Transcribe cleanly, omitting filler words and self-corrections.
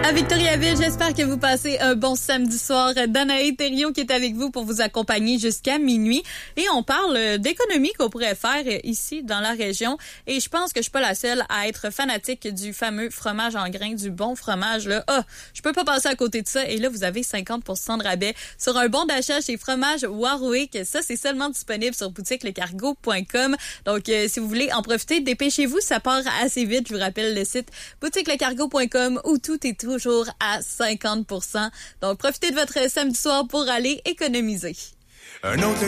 À Victoriaville, j'espère que vous passez un bon samedi soir. Danae Thériault qui est avec vous pour vous accompagner jusqu'à minuit. Et on parle d'économie qu'on pourrait faire ici dans la région. Et je pense que je suis pas la seule à être fanatique du fameux fromage en grains, du bon fromage. Là. Je peux pas passer à côté de ça. Et là, vous avez 50% de rabais sur un bon d'achat chez Fromage Warwick. Ça, c'est seulement disponible sur boutiquelecargo.com. Donc, si vous voulez en profiter, dépêchez-vous. Ça part assez vite. Je vous rappelle le site boutiquelecargo.com où tout est toujours à 50%. Donc, profitez de votre samedi soir pour aller économiser. Un autre